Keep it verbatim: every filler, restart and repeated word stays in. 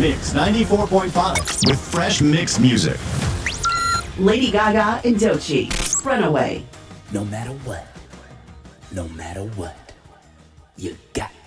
Mix ninety-four point five with fresh mix music. Lady Gaga and Doechii, Runaway. No matter what, no matter what, you got